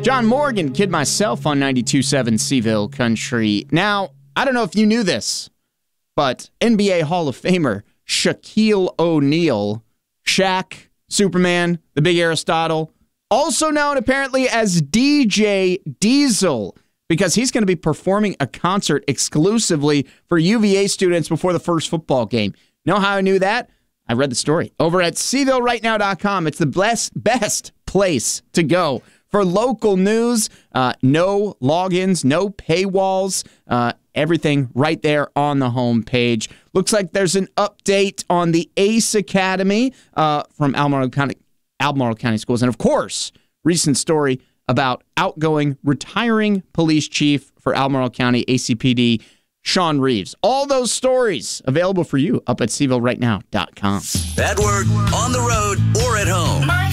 John Morgan, Kid Myself on 92.7 Seville Country. Now, I don't know if you knew this, but NBA Hall of Famer Shaquille O'Neal, Shaq, Superman, the Big Aristotle, also known apparently as DJ Diesel, because he's going to be performing a concert exclusively for UVA students before the first football game. Know how I knew that? I read the story over at SevilleRightNow.com. It's the best place to go for local news. No logins, no paywalls, everything right there on the homepage. Looks like there's an update on the ACE Academy from Albemarle County Schools. And, of course, recent story about outgoing, retiring police chief for Albemarle County ACPD, Sean Reeves. All those stories available for you up at SevilleRightNow.com. At work, on the road, or at home.